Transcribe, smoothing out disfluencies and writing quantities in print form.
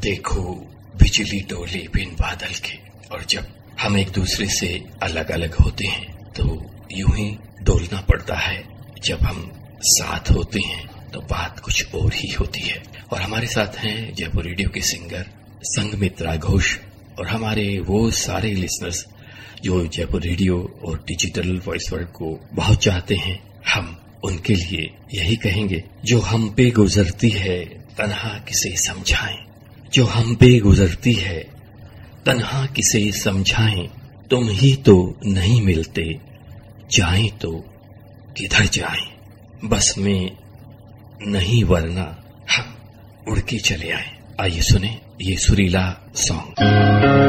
देखो बिजली डोले बिन बादल के। और जब हम एक दूसरे से अलग अलग होते हैं तो यूं ही डोलना पड़ता है। जब हम साथ होते हैं तो बात कुछ और ही होती है। और हमारे साथ हैं जयपुर रेडियो के सिंगर संघमित्रा घोष और हमारे वो सारे लिसनर्स जो जयपुर रेडियो और डिजिटल वॉइस वर्ल्ड को बहुत चाहते हैं। हम उनके लिए यही कहेंगे, जो हम पे गुजरती है तन्हा किसे समझाएं, जो हम पे गुजरती है तन्हा किसे समझाएं। तुम ही तो नहीं मिलते, जाएं तो किधर जाएं, बस में नहीं वरना हम उड़ के चले आए। आइए सुने ये सुरीला सॉन्ग।